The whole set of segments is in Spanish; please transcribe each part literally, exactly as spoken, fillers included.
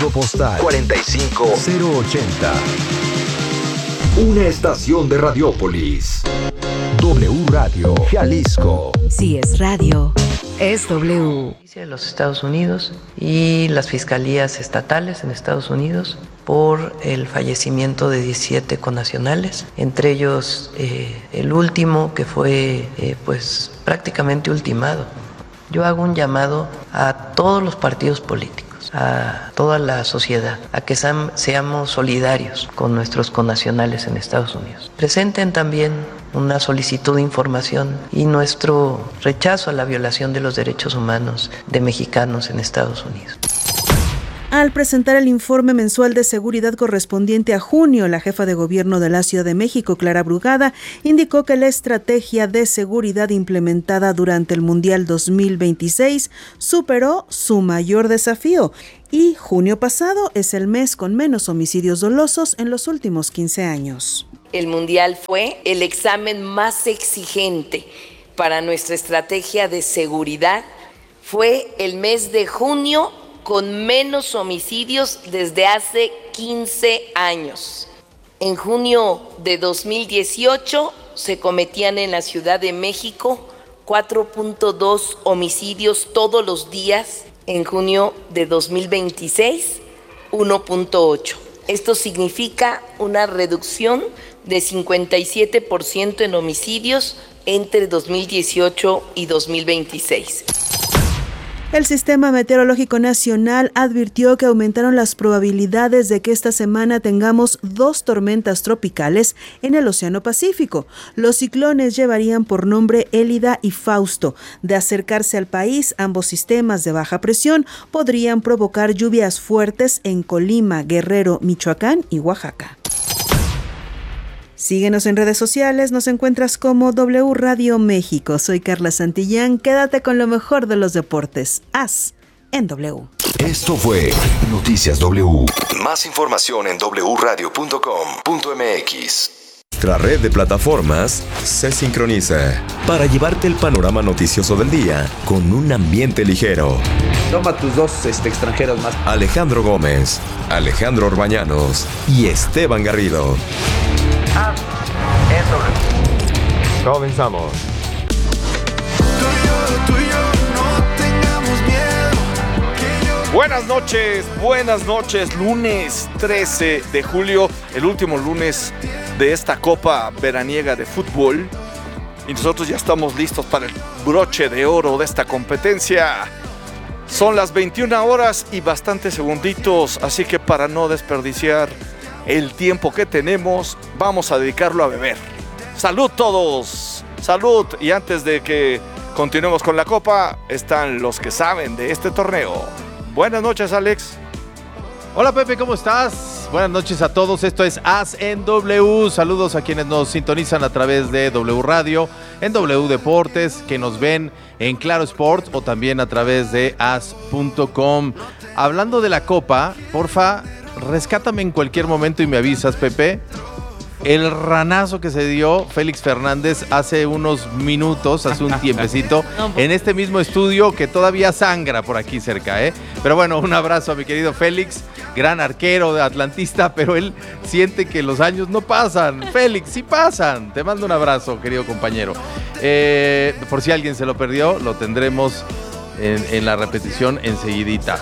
Postal cuarenta y cinco cero ochenta. Una estación de Radiópolis. W Radio Jalisco. Si es radio, es W. De los Estados Unidos y las fiscalías estatales en Estados Unidos por el fallecimiento de diecisiete connacionales, entre ellos eh, el último que fue eh, pues prácticamente ultimado. Yo hago un llamado a todos los partidos políticos, a toda la sociedad, a que seamos solidarios con nuestros connacionales en Estados Unidos. Presenten también una solicitud de información y nuestro rechazo a la violación de los derechos humanos de mexicanos en Estados Unidos. Al presentar el informe mensual de seguridad correspondiente a junio, la jefa de gobierno de la Ciudad de México, Clara Brugada, indicó que la estrategia de seguridad implementada durante el Mundial dos mil veintiséis superó su mayor desafío y junio pasado es el mes con menos homicidios dolosos en los últimos quince años. El Mundial fue el examen más exigente para nuestra estrategia de seguridad. Fue el mes de junio con menos homicidios desde hace quince años. En junio de dos mil dieciocho se cometían en la Ciudad de México cuatro punto dos homicidios todos los días. En junio de dos mil veintiséis, uno punto ocho. Esto significa una reducción de cincuenta y siete por ciento en homicidios entre dos mil dieciocho y dos mil veintiséis. El Sistema Meteorológico Nacional advirtió que aumentaron las probabilidades de que esta semana tengamos dos tormentas tropicales en el Océano Pacífico. Los ciclones llevarían por nombre Élida y Fausto. De acercarse al país, ambos sistemas de baja presión podrían provocar lluvias fuertes en Colima, Guerrero, Michoacán y Oaxaca. Síguenos en redes sociales, nos encuentras como W Radio México. Soy Carla Santillán, quédate con lo mejor de los deportes. Haz en W. Esto fue Noticias W. Más información en doble u radio punto com punto m x. Nuestra red de plataformas se sincroniza para llevarte el panorama noticioso del día con un ambiente ligero. Toma tus dos este, extranjeros más. Alejandro Gómez, Alejandro Orbañanos y Esteban Garrido. Ah, eso. Comenzamos. Buenas noches, buenas noches. Lunes trece de julio, el último lunes de esta Copa Veraniega de Fútbol. Y nosotros ya estamos listos para el broche de oro de esta competencia. Son las veintiuna horas y bastantes segunditos, así que para no desperdiciar el tiempo que tenemos, vamos a dedicarlo a beber. ¡Salud todos! ¡Salud! Y antes de que continuemos con la copa, están los que saben de este torneo. Buenas noches, Alex. Hola, Pepe, ¿cómo estás? Buenas noches a todos, esto es Haz en W. Saludos a quienes nos sintonizan a través de W Radio, en W Deportes, que nos ven en Claro Sports o también a través de haz punto com. Hablando de la copa, porfa, rescátame en cualquier momento y me avisas, Pepe, el ranazo que se dio Félix Fernández hace unos minutos, hace un tiempecito, en este mismo estudio que todavía sangra por aquí cerca, ¿eh? Pero bueno, un abrazo a mi querido Félix, gran arquero de atlantista, pero él siente que los años no pasan. Félix, sí pasan. Te mando un abrazo, querido compañero. Eh, por si alguien se lo perdió, lo tendremos en, en la repetición enseguidita.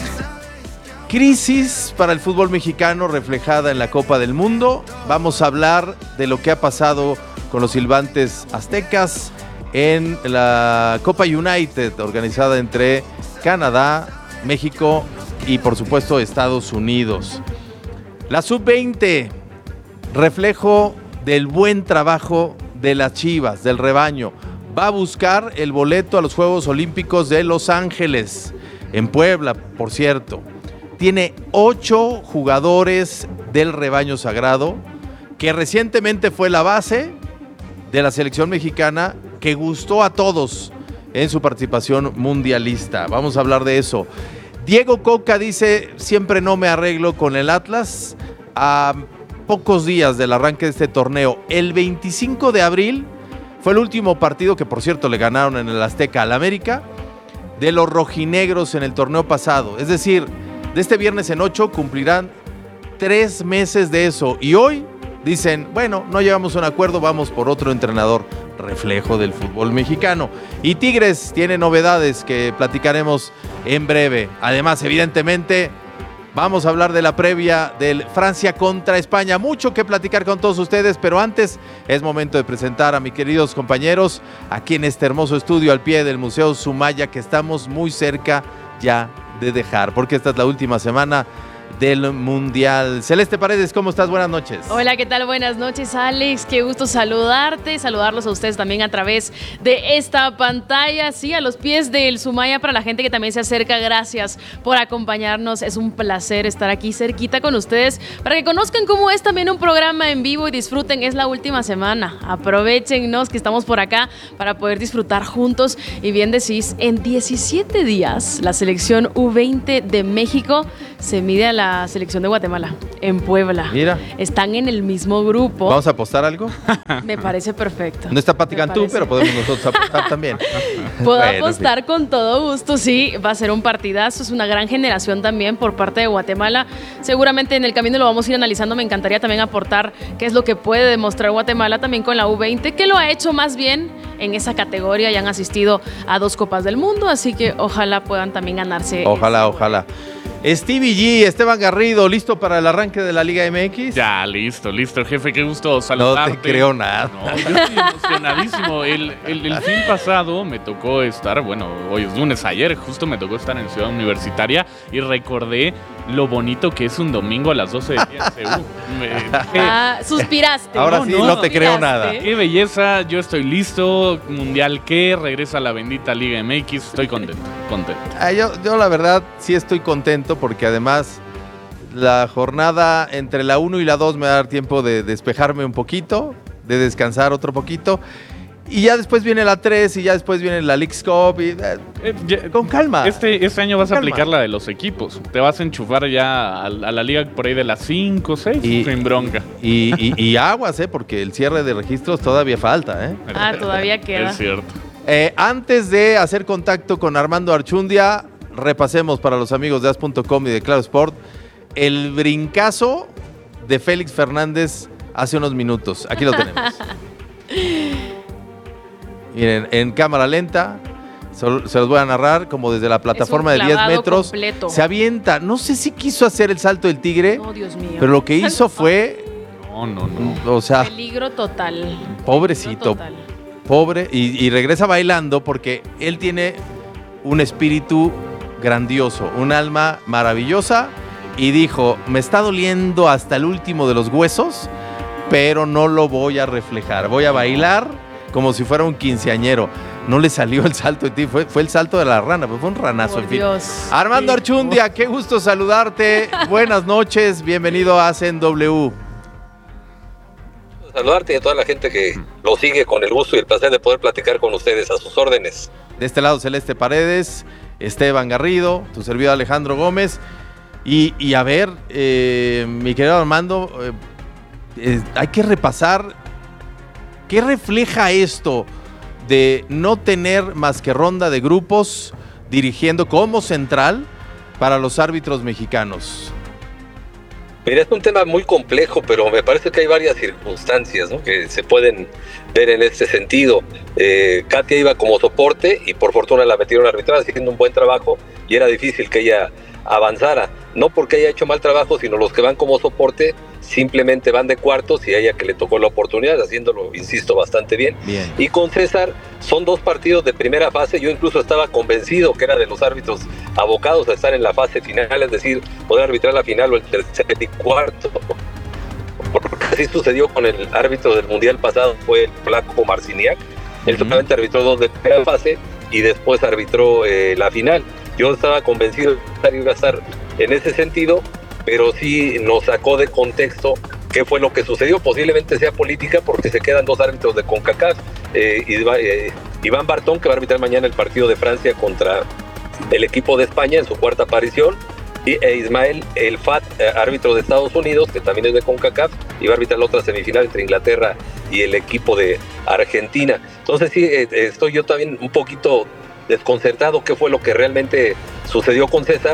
Crisis para el fútbol mexicano reflejada en la Copa del Mundo. Vamos a hablar de lo que ha pasado con los silbantes aztecas en la Copa United, organizada entre Canadá, México y por supuesto Estados Unidos. La sub veinte, reflejo del buen trabajo de las Chivas, del rebaño. Va a buscar el boleto a los Juegos Olímpicos de Los Ángeles, en Puebla, por cierto. Tiene ocho jugadores del rebaño sagrado, que recientemente fue la base de la selección mexicana, que gustó a todos en su participación mundialista. Vamos a hablar de eso. Diego Coca dice, siempre no me arreglo con el Atlas. A pocos días del arranque de este torneo, el veinticinco de abril, fue el último partido, que por cierto le ganaron en el Azteca al América, de los rojinegros en el torneo pasado. Es decir, de este viernes en ocho cumplirán tres meses de eso. Y hoy dicen, bueno, no llegamos a un acuerdo, vamos por otro entrenador. Reflejo del fútbol mexicano. Y Tigres tiene novedades que platicaremos en breve. Además, evidentemente, vamos a hablar de la previa del Francia contra España. Mucho que platicar con todos ustedes, pero antes es momento de presentar a mis queridos compañeros aquí en este hermoso estudio al pie del Museo Sumaya, que estamos muy cerca ya de dejar, porque esta es la última semana del Mundial. Celeste Paredes, ¿cómo estás? Buenas noches. Hola, ¿qué tal? Buenas noches, Alex. Qué gusto saludarte, saludarlos a ustedes también a través de esta pantalla, sí, a los pies del Sumaya, para la gente que también se acerca. Gracias por acompañarnos. Es un placer estar aquí cerquita con ustedes para que conozcan cómo es también un programa en vivo y disfruten. Es la última semana. Aprovéchennos que estamos por acá para poder disfrutar juntos. Y bien decís, en diecisiete días la selección U veinte de México se mide a la selección de Guatemala en Puebla. Mira. Están en el mismo grupo. ¿Vamos a apostar algo? Me parece perfecto. No está Pati Cantú, pero podemos nosotros apostar también. Puedo bueno, apostar sí. con todo gusto, sí. Va a ser un partidazo. Es una gran generación también por parte de Guatemala. Seguramente en el camino lo vamos a ir analizando. Me encantaría también aportar qué es lo que puede demostrar Guatemala también con la U veinte, que lo ha hecho más bien en esa categoría y han asistido a dos Copas del Mundo. Así que ojalá puedan también ganarse. Ojalá, ojalá. Stevie G, Esteban Garrido, ¿listo para el arranque de la Liga M X? Ya, listo, listo, jefe, qué gusto saludarte. No te creo nada. No, yo estoy emocionadísimo. El, el, el fin pasado me tocó estar, bueno, hoy es lunes, ayer justo me tocó estar en Ciudad Universitaria y recordé lo bonito que es un domingo a las doce de día en C U. Me, ah, suspiraste. Ahora no, sí, no, no te creo nada. Qué belleza, yo estoy listo. Mundial que regresa a la bendita Liga M X, estoy contento, contento. Ah, yo, yo la verdad sí estoy contento porque además la jornada entre la uno y la dos me va a dar tiempo de despejarme un poquito, de descansar otro poquito. Y ya después viene la tres y ya después viene la Leagues Cup y, eh, eh, ya, con calma. Este, este año vas a calma. aplicar la de los equipos. Te vas a enchufar ya a, a la liga por ahí de las cinco, seis, sin bronca. Y, y, y aguas, ¿eh? Porque el cierre de registros todavía falta, ¿eh? Ah, todavía queda. Es cierto. Eh, antes de hacer contacto con Armando Archundia, repasemos para los amigos de as punto com y de Claro Sport el brincazo de Félix Fernández hace unos minutos. Aquí lo tenemos. Miren, en cámara lenta, se los voy a narrar como desde la plataforma de diez metros. Completo. Se avienta, no sé si quiso hacer el salto del tigre, oh, Dios mío. pero lo que hizo fue... No, no, no. O sea, peligro total. Pobrecito, Peligro total. pobre, y, y regresa bailando porque él tiene un espíritu grandioso, un alma maravillosa, y dijo, me está doliendo hasta el último de los huesos, pero no lo voy a reflejar, voy a bailar como si fuera un quinceañero. No le salió el salto de ti, fue, fue el salto de la rana, pues fue un ranazo. Por en fin. Dios. Armando Archundia, qué gusto saludarte. Buenas noches, bienvenido a C N W. Saludarte y a toda la gente que lo sigue con el gusto y el placer de poder platicar con ustedes, a sus órdenes. De este lado Celeste Paredes, Esteban Garrido, tu servidor Alejandro Gómez. Y, y a ver, eh, mi querido Armando, eh, eh, hay que repasar qué refleja esto de no tener más que ronda de grupos dirigiendo como central para los árbitros mexicanos. Mira, es un tema muy complejo, pero me parece que hay varias circunstancias, ¿no?, que se pueden ver en este sentido. Eh, Katia iba como soporte y por fortuna la metieron a arbitrar haciendo un buen trabajo y era difícil que ella avanzara. No porque haya hecho mal trabajo, sino los que van como soporte simplemente van de cuartos y a ella que le tocó la oportunidad, haciéndolo, insisto, bastante bien. bien. Y con César son dos partidos de primera fase. Yo incluso estaba convencido que era de los árbitros abocados a estar en la fase final, es decir, poder arbitrar la final o el tercer y cuarto. Porque así sucedió con el árbitro del Mundial pasado, fue el polaco Marciniak. Él uh-huh. solamente arbitró dos de primera fase y después arbitró eh, la final. Yo estaba convencido de que iba a estar en ese sentido, pero sí nos sacó de contexto qué fue lo que sucedió. Posiblemente sea política porque se quedan dos árbitros de CONCACAF, eh, eh, Iván Bartón, que va a arbitrar mañana el partido de Francia contra el equipo de España en su cuarta aparición, y, e Ismael El Fat, eh, árbitro de Estados Unidos, que también es de CONCACAF, y va a arbitrar la otra semifinal entre Inglaterra y el equipo de Argentina. Entonces sí, eh, estoy yo también un poquito desconcertado qué fue lo que realmente sucedió con César,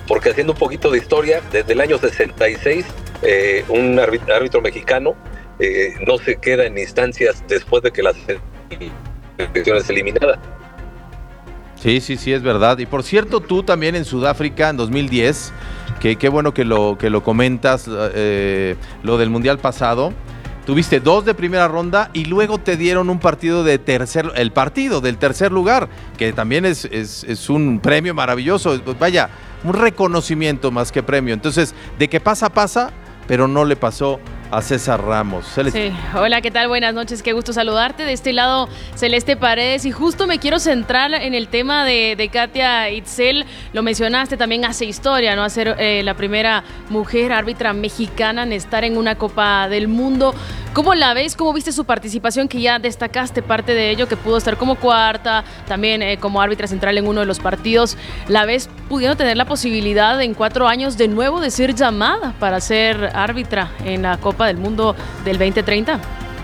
porque haciendo un poquito de historia, desde el año sesenta y seis, eh, un árbitro, árbitro mexicano eh, no se queda en instancias después de que la selección es eliminada. Sí, sí, sí, es verdad. Y por cierto, tú también en Sudáfrica en dos mil diez, que qué bueno que lo, que lo comentas, eh, lo del Mundial pasado, tuviste dos de primera ronda y luego te dieron un partido de tercer, el partido del tercer lugar, que también es, es, es un premio maravilloso, vaya, un reconocimiento más que premio. Entonces, de que pasa, pasa, pero no le pasó a César Ramos. Celeste. Sí. Hola, ¿qué tal? Buenas noches, qué gusto saludarte. De este lado, Celeste Paredes, y justo me quiero centrar en el tema de, de Katia Itzel. Lo mencionaste, también hace historia, ¿no? Hacer eh, la primera mujer árbitra mexicana en estar en una Copa del Mundo. ¿Cómo la ves? ¿Cómo viste su participación? Que ya destacaste parte de ello, que pudo estar como cuarta, también eh, como árbitra central en uno de los partidos. ¿La ves pudiendo tener la posibilidad en cuatro años de nuevo de ser llamada para ser árbitra en la Copa del Mundo del veinte treinta?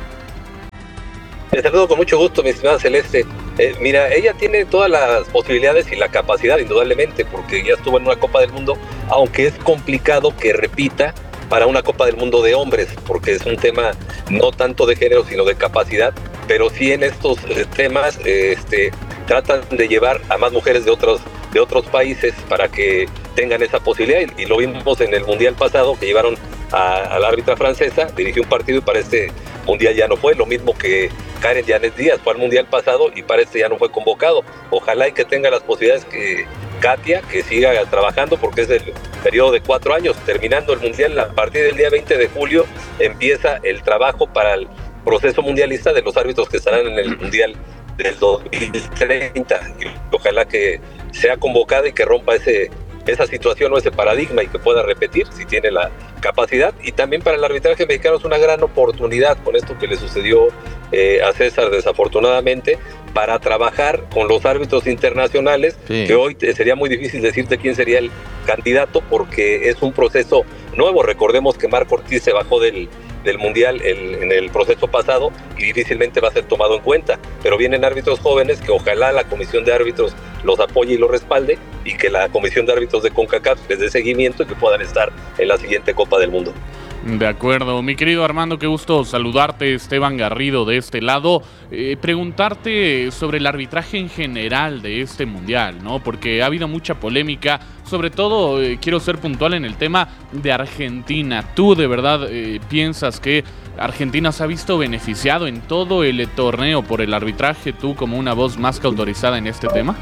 Te saludo con mucho gusto, mi estimada Celeste. Eh, mira, ella tiene todas las posibilidades y la capacidad, indudablemente, porque ya estuvo en una Copa del Mundo, aunque es complicado que repita para una Copa del Mundo de hombres, porque es un tema no tanto de género, sino de capacidad, pero sí en estos eh, temas eh, este, tratan de llevar a más mujeres de otros, de otros países para que tengan esa posibilidad, y, y lo vimos en el Mundial pasado, que llevaron a, a la árbitra francesa, dirigió un partido y para este Mundial ya no fue, lo mismo que Karen Yanes Díaz, fue al Mundial pasado y para este ya no fue convocado. Ojalá y que tenga las posibilidades que Katia, que siga trabajando, porque es el periodo de cuatro años, terminando el Mundial, a partir del día veinte de julio empieza el trabajo para el proceso mundialista de los árbitros que estarán en el Mundial del dos mil treinta. Y ojalá que sea convocada y que rompa ese esa situación o ese paradigma y que pueda repetir si tiene la capacidad. Y también para el arbitraje mexicano es una gran oportunidad con esto que le sucedió eh, a César desafortunadamente, para trabajar con los árbitros internacionales, sí. Que hoy sería muy difícil decirte quién sería el candidato porque es un proceso nuevo. Recordemos que Marco Ortiz se bajó del del Mundial el, en el proceso pasado y difícilmente va a ser tomado en cuenta, pero vienen árbitros jóvenes que ojalá la comisión de árbitros los apoye y los respalde y que la comisión de árbitros de CONCACAF les dé seguimiento y que puedan estar en la siguiente Copa del Mundo. De acuerdo, mi querido Armando, qué gusto saludarte. Esteban Garrido de este lado, eh, preguntarte sobre el arbitraje en general de este Mundial, ¿no? Porque ha habido mucha polémica, sobre todo eh, quiero ser puntual en el tema de Argentina. ¿Tú de verdad eh, piensas que Argentina se ha visto beneficiado en todo el torneo por el arbitraje, tú como una voz más que autorizada en este tema?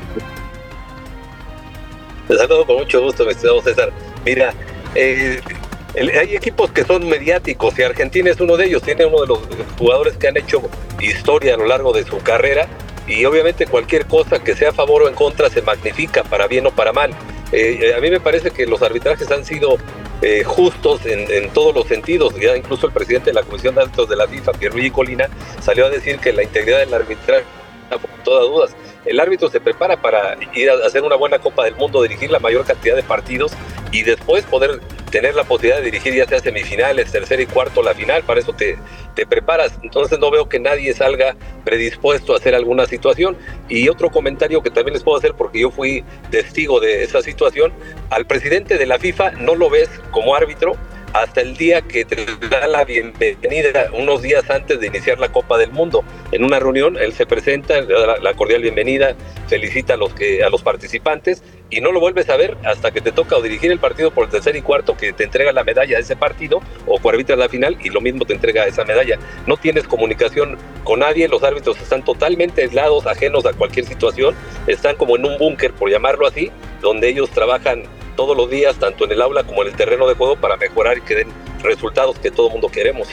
Te saludo con mucho gusto, mi estimado César. Mira, eh... El, hay equipos que son mediáticos y Argentina es uno de ellos, tiene uno de los jugadores que han hecho historia a lo largo de su carrera y obviamente cualquier cosa que sea a favor o en contra se magnifica para bien o para mal. Eh, a mí me parece que los arbitrajes han sido eh, justos en, en todos los sentidos. Ya incluso el presidente de la Comisión de Árbitros de la FIFA, Pierluigi Colina, salió a decir que la integridad del arbitraje, por todas dudas, el árbitro se prepara para ir a hacer una buena Copa del Mundo, dirigir la mayor cantidad de partidos y después poder tener la posibilidad de dirigir ya sea semifinales, tercer y cuarto, la final. Para eso te, te preparas. Entonces no veo que nadie salga predispuesto a hacer alguna situación. Y otro comentario que también les puedo hacer, porque yo fui testigo de esa situación, al presidente de la FIFA no lo ves como árbitro hasta el día que te da la bienvenida, unos días antes de iniciar la Copa del Mundo. En una reunión, él se presenta, le da la, la cordial bienvenida, felicita a los, que, a los participantes y no lo vuelves a ver hasta que te toca o dirigir el partido por el tercer y cuarto, que te entrega la medalla de ese partido, o coarbitras la final y lo mismo te entrega esa medalla. No tienes comunicación con nadie, los árbitros están totalmente aislados, ajenos a cualquier situación, están como en un búnker, por llamarlo así, donde ellos trabajan todos los días, tanto en el aula como en el terreno de juego, para mejorar y que den resultados que todo el mundo queremos.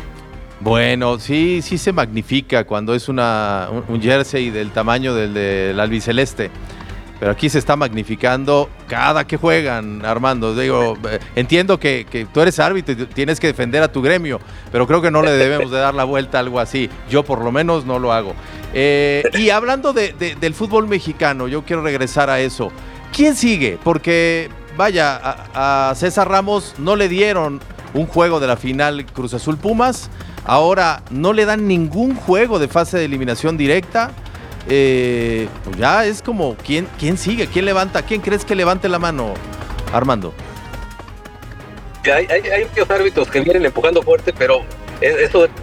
Bueno, sí, sí se magnifica cuando es una, un, un jersey del tamaño del, del albiceleste, pero aquí se está magnificando cada que juegan, Armando. Digo, entiendo que, que tú eres árbitro y tienes que defender a tu gremio, pero creo que no le debemos de dar la vuelta a algo así. Yo por lo menos no lo hago. Eh, y hablando de, de, del fútbol mexicano, yo quiero regresar a eso. ¿Quién sigue? Porque, vaya, a, a César Ramos no le dieron un juego de la final Cruz Azul Pumas, ahora no le dan ningún juego de fase de eliminación directa. Eh, pues ya es como, ¿quién, quién sigue? ¿Quién levanta? ¿Quién crees que levante la mano, Armando. Hay, hay, hay muchos árbitros que vienen empujando fuerte, pero eso de...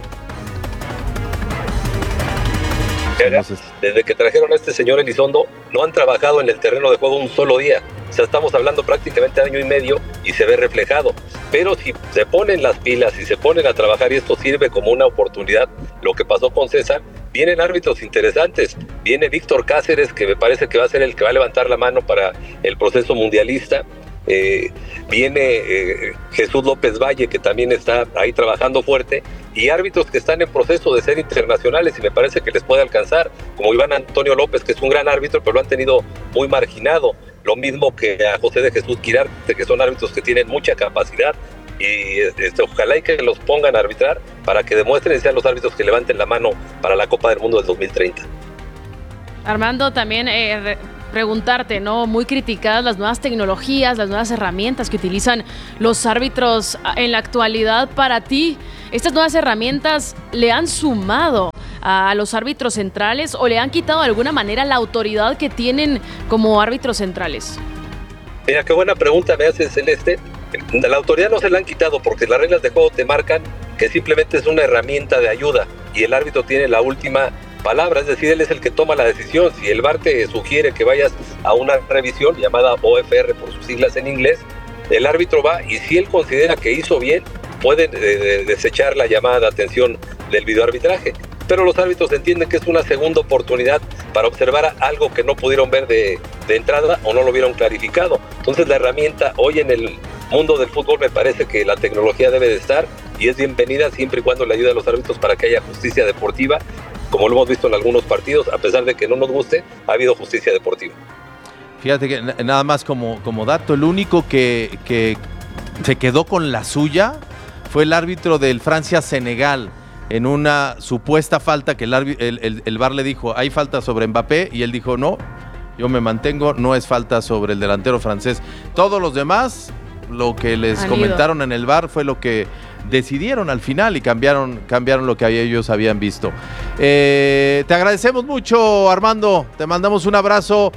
Desde que trajeron a este señor Elizondo, no han trabajado en el terreno de juego un solo día. O sea, estamos hablando prácticamente año y medio y se ve reflejado. Pero si se ponen las pilas y se ponen a trabajar, y esto sirve como una oportunidad, lo que pasó con César, vienen árbitros interesantes. Viene Víctor Cáceres, que me parece que va a ser el que va a levantar la mano para el proceso mundialista. Eh, viene eh, Jesús López Valle, que también está ahí trabajando fuerte, y árbitros que están en proceso de ser internacionales y me parece que les puede alcanzar, como Iván Antonio López, que es un gran árbitro, pero lo han tenido muy marginado, lo mismo que a José de Jesús Quirarte, que son árbitros que tienen mucha capacidad, y este, ojalá y que los pongan a arbitrar para que demuestren y sean los árbitros que levanten la mano para la Copa del Mundo del dos mil treinta. Armando, también eh, re- preguntarte, ¿no? Muy criticadas las nuevas tecnologías, las nuevas herramientas que utilizan los árbitros en la actualidad. Para ti, ¿estas nuevas herramientas le han sumado a los árbitros centrales o le han quitado de alguna manera la autoridad que tienen como árbitros centrales? Mira, qué buena pregunta me hace Celeste. La autoridad no se la han quitado porque las reglas de juego te marcan que simplemente es una herramienta de ayuda y el árbitro tiene la última palabra, es decir, él es el que toma la decisión. Si el V A R te sugiere que vayas a una revisión llamada O F R por sus siglas en inglés, el árbitro va y si él considera que hizo bien, puede eh, desechar la llamada de atención del videoarbitraje. Pero los árbitros entienden que es una segunda oportunidad para observar algo que no pudieron ver de, de entrada o no lo vieron clarificado. Entonces la herramienta hoy en el mundo del fútbol me parece que la tecnología debe de estar y es bienvenida siempre y cuando le ayude a los árbitros para que haya justicia deportiva, como lo hemos visto en algunos partidos. A pesar de que no nos guste, ha habido justicia deportiva. Fíjate que nada más como, como dato, el único que, que se quedó con la suya fue el árbitro del Francia-Senegal en una supuesta falta que el, el, el, el V A R le dijo, hay falta sobre Mbappé, y él dijo, no, yo me mantengo, no es falta sobre el delantero francés. Todos los demás, lo que les Han comentaron ido. en el V A R fue lo que decidieron al final y cambiaron, cambiaron lo que ellos habían visto. Eh, te agradecemos mucho, Armando, te mandamos un abrazo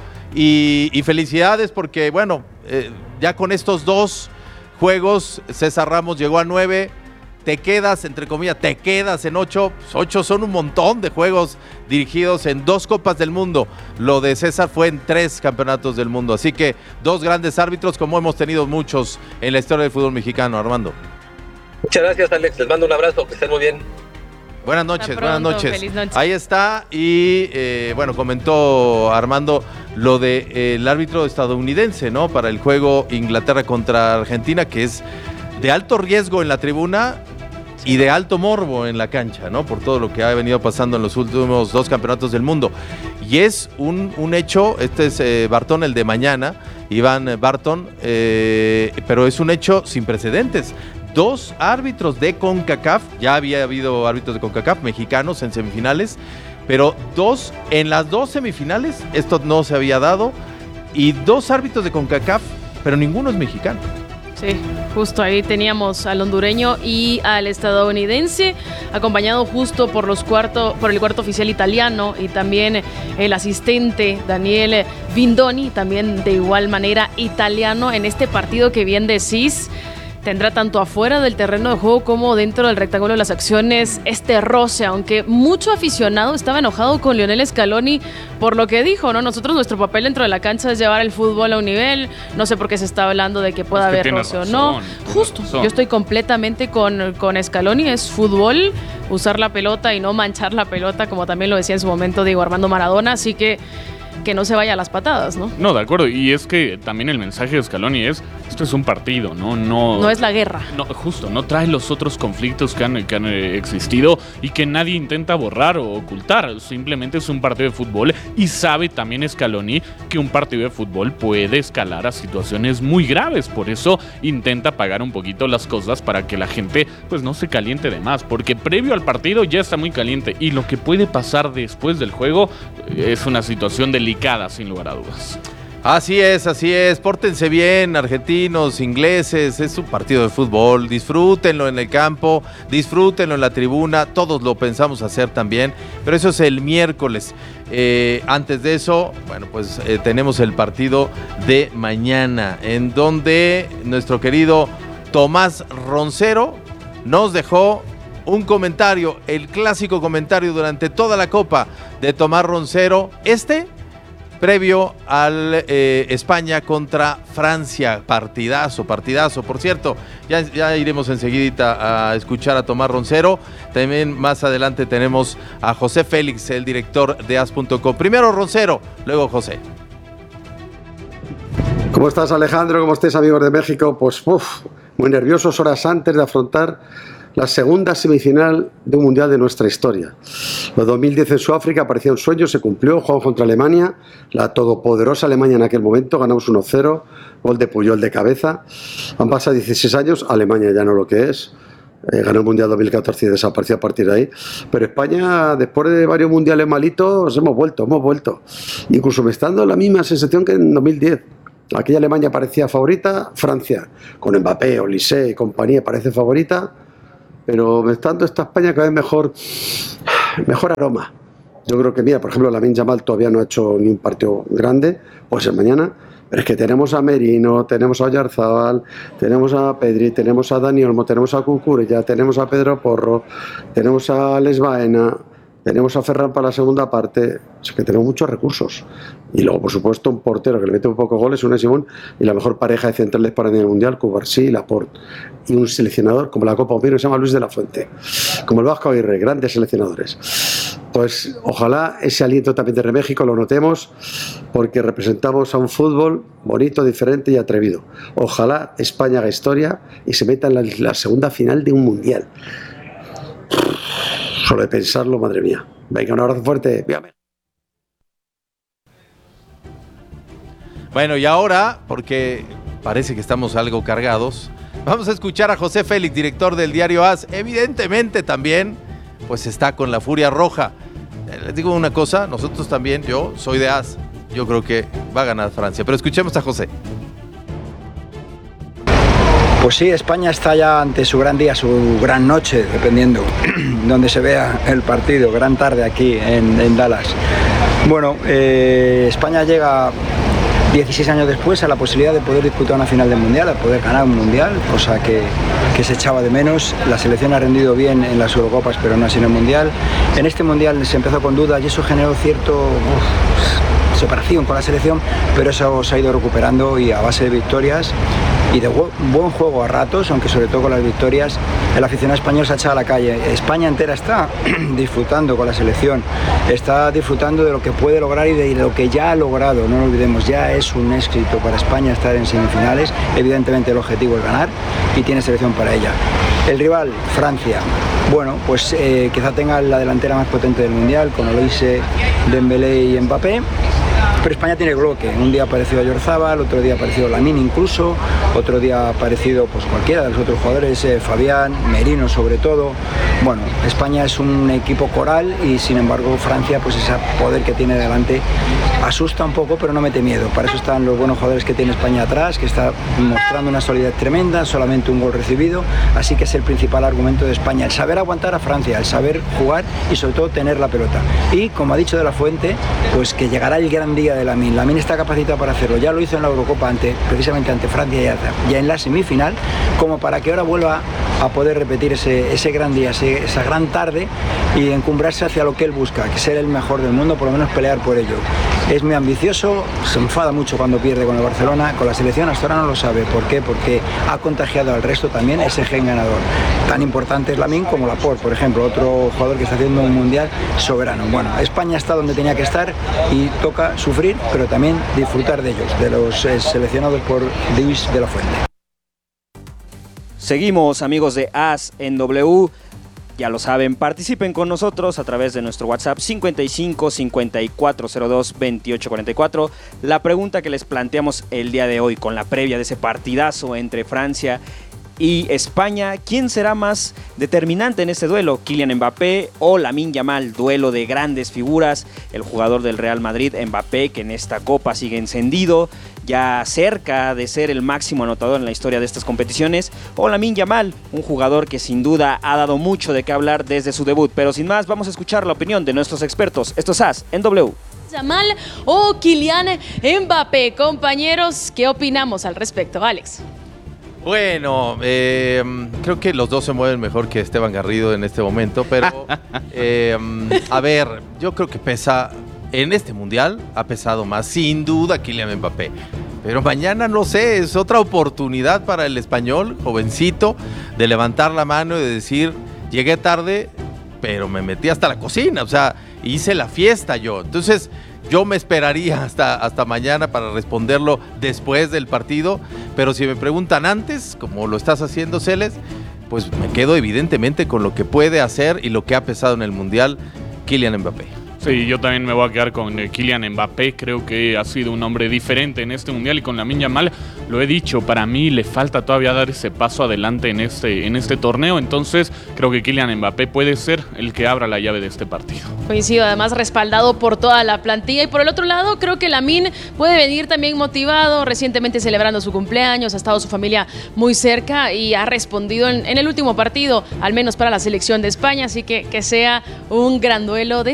y, y felicidades porque, bueno, eh, ya con estos dos juegos, César Ramos llegó a nueve, te quedas, entre comillas, te quedas en ocho, pues ocho son un montón de juegos dirigidos en dos Copas del Mundo. Lo de César fue en tres campeonatos del mundo, así que dos grandes árbitros como hemos tenido muchos en la historia del fútbol mexicano, Armando. Muchas gracias, Alex, les mando un abrazo, que estén muy bien. Buenas noches, pronto, buenas noches. Feliz noche. Ahí está, y eh, bueno, comentó Armando lo del de, eh, árbitro estadounidense, ¿no? Para el juego Inglaterra contra Argentina, que es de alto riesgo en la tribuna y de alto morbo en la cancha, ¿no? Por todo lo que ha venido pasando en los últimos dos campeonatos del mundo. Y es un, un hecho, este es eh, Barton, el de mañana, Iván Barton, eh, pero es un hecho sin precedentes. Dos árbitros de CONCACAF, ya había habido árbitros de CONCACAF mexicanos en semifinales, pero dos, en las dos semifinales, esto no se había dado, y dos árbitros de CONCACAF, pero ninguno es mexicano. Sí, justo ahí teníamos al hondureño y al estadounidense, acompañado justo por los cuarto, por el cuarto oficial italiano y también el asistente Daniele Bindoni, también de igual manera italiano en este partido que bien decís. Tendrá tanto afuera del terreno de juego como dentro del rectángulo de las acciones este roce, aunque mucho aficionado estaba enojado con Lionel Scaloni por lo que dijo, ¿no? Nosotros, nuestro papel dentro de la cancha es llevar el fútbol a un nivel, no sé por qué se está hablando de que pueda es que haber roce o no. Justo, razón. Yo estoy completamente con, con Scaloni, es fútbol, usar la pelota y no manchar la pelota, como también lo decía en su momento Diego Armando Maradona, así que que no se vaya a las patadas, ¿no? No, de acuerdo, y es que también el mensaje de Scaloni es, esto es un partido, ¿no? No, no es la guerra. No, justo, no trae los otros conflictos que han, que han existido y que nadie intenta borrar o ocultar, simplemente es un partido de fútbol y sabe también Scaloni que un partido de fútbol puede escalar a situaciones muy graves, por eso intenta apagar un poquito las cosas para que la gente pues no se caliente de más, porque previo al partido ya está muy caliente y lo que puede pasar después del juego es una situación delicada, sin lugar a dudas. Así es, así es. Pórtense bien, argentinos, ingleses. Es un partido de fútbol. Disfrútenlo en el campo, disfrútenlo en la tribuna. Todos lo pensamos hacer también. Pero eso es el miércoles. Eh, antes de eso, bueno, pues eh, tenemos el partido de mañana, en donde nuestro querido Tomás Roncero nos dejó un comentario, el clásico comentario durante toda la Copa de Tomás Roncero. Este... previo al eh, España contra Francia. Partidazo, partidazo. Por cierto, ya, ya iremos enseguidita a escuchar a Tomás Roncero. También más adelante tenemos a José Félix, el director de as punto com. Primero Roncero, luego José. ¿Cómo estás, Alejandro? ¿Cómo estáis, amigos de México? Pues uf, muy nerviosos horas antes de afrontar la segunda semifinal de un mundial de nuestra historia. Lo dos mil diez en Sudáfrica parecía un sueño, se cumplió, jugamos contra Alemania, la todopoderosa Alemania en aquel momento, ganamos uno cero, gol de Puyol de cabeza. Han pasado dieciséis años, Alemania ya no lo que es, eh, ganó el mundial dos mil catorce y desapareció a partir de ahí, pero España, después de varios mundiales malitos, hemos vuelto, hemos vuelto. Incluso me está dando la misma sensación que en dos mil diez. Aquella Alemania parecía favorita, Francia, con Mbappé, Olise y compañía, parece favorita. Pero me está dando esta España cada vez mejor, mejor aroma. Yo creo que, mira, por ejemplo, Lamine Yamal todavía no ha hecho ni un partido grande, puede ser mañana, pero es que tenemos a Merino, tenemos a Oyarzabal, tenemos a Pedri, tenemos a Dani Olmo, tenemos a Cucurella, tenemos a Pedro Porro, tenemos a Alex Baena, tenemos a Ferran para la segunda parte. Es que tenemos muchos recursos. Y luego, por supuesto, un portero que le mete un poco goles, Unai Simón, y la mejor pareja de centrales para el Mundial, Cubarsí y Laporte. Y un seleccionador como la Copa Omiro, que se llama Luis de la Fuente. Como el Vasco Aguirre, grandes seleccionadores. Pues ojalá ese aliento también de México lo notemos, porque representamos a un fútbol bonito, diferente y atrevido. Ojalá España haga historia y se meta en la, la segunda final de un Mundial. Solo de pensarlo, madre mía. Venga, un abrazo fuerte. Véame. Bueno, y ahora, porque parece que estamos algo cargados, vamos a escuchar a José Félix, director del diario AS. Evidentemente también, pues está con la furia roja. Les digo una cosa, nosotros también, yo soy de AS. Yo creo que va a ganar Francia. Pero escuchemos a José. Pues sí, España está ya ante su gran día, su gran noche, dependiendo donde se vea el partido, gran tarde aquí en, en Dallas. Bueno, eh, España llega dieciséis años después a la posibilidad de poder disputar una final del Mundial, a poder ganar un Mundial, cosa que, que se echaba de menos. La selección ha rendido bien en las Eurocopas, pero no así en el Mundial. En este Mundial se empezó con dudas y eso generó cierto... Uf, separación con la selección, pero eso se ha ido recuperando y a base de victorias y de buen juego a ratos, aunque sobre todo con las victorias, el aficionado español se ha echado a la calle. España entera está disfrutando con la selección, está disfrutando de lo que puede lograr y de lo que ya ha logrado. No lo olvidemos, ya es un éxito para España estar en semifinales. Evidentemente el objetivo es ganar y tiene selección para ella. El rival, Francia, bueno, pues eh, quizá tenga la delantera más potente del Mundial, con Olise, Dembélé y Mbappé. Pero España tiene bloque, un día ha aparecido Oyarzabal, otro día ha aparecido Lamine incluso, otro día ha aparecido pues cualquiera de los otros jugadores, eh, Fabián, Merino sobre todo. Bueno, España es un equipo coral y sin embargo Francia, pues ese poder que tiene delante asusta un poco, pero no mete miedo. Para eso están los buenos jugadores que tiene España atrás, que está mostrando una solidez tremenda, solamente un gol recibido, así que es el principal argumento de España, el saber aguantar a Francia, el saber jugar y sobre todo tener la pelota. Y como ha dicho De la Fuente, pues que llegará el gran día de Lamine. Lamine está capacitado para hacerlo, ya lo hizo en la Eurocopa ante, precisamente ante Francia y ya en la semifinal, como para que ahora vuelva a poder repetir ese, ese gran día, ese, esa gran tarde y encumbrarse hacia lo que él busca, que ser el mejor del mundo, por lo menos pelear por ello. Es muy ambicioso, se enfada mucho cuando pierde con el Barcelona, con la selección hasta ahora no lo sabe. ¿Por qué? Porque ha contagiado al resto también ese gen ganador. Tan importante es Lamine como Laporte, por ejemplo, otro jugador que está haciendo un mundial soberano. Bueno, España está donde tenía que estar y toca sufrir, pero también disfrutar de ellos, de los eh, seleccionados por Luis de la Fuente. Seguimos, amigos de AS en W. Ya lo saben, participen con nosotros a través de nuestro WhatsApp cincuenta y cinco, cincuenta y cuatro cero dos, veintiocho cuarenta y cuatro. La pregunta que les planteamos el día de hoy con la previa de ese partidazo entre Francia y España. ¿Quién será más determinante en este duelo? ¿Kylian Mbappé o Lamine Yamal? Duelo de grandes figuras. El jugador del Real Madrid, Mbappé, que en esta copa sigue encendido, ya cerca de ser el máximo anotador en la historia de estas competiciones, o Lamine Yamal, un jugador que sin duda ha dado mucho de qué hablar desde su debut. Pero sin más, vamos a escuchar la opinión de nuestros expertos. Esto es A S en W. Yamal o Kylian Mbappé. Compañeros, ¿qué opinamos al respecto, Alex? Bueno, eh, creo que los dos se mueven mejor que Esteban Garrido en este momento, pero eh, a ver, yo creo que pesa, en este mundial ha pesado más, sin duda, Kylian Mbappé. Pero mañana, no sé, es otra oportunidad para el español, jovencito, de levantar la mano y de decir, llegué tarde, pero me metí hasta la cocina, o sea, hice la fiesta yo. Entonces, yo me esperaría hasta, hasta mañana para responderlo después del partido, pero si me preguntan antes, como lo estás haciendo, Celes, pues me quedo evidentemente con lo que puede hacer y lo que ha pesado en el Mundial Kylian Mbappé. Sí, yo también me voy a quedar con eh, Kylian Mbappé. Creo que ha sido un hombre diferente en este mundial y con Lamine Yamal, lo he dicho, para mí le falta todavía dar ese paso adelante en este, en este torneo. Entonces creo que Kylian Mbappé puede ser el que abra la llave de este partido. Coincido, además respaldado por toda la plantilla. Y por el otro lado, creo que Lamine puede venir también motivado, recientemente celebrando su cumpleaños, ha estado su familia muy cerca y ha respondido en, en el último partido, al menos para la selección de España. Así que que sea un gran duelo de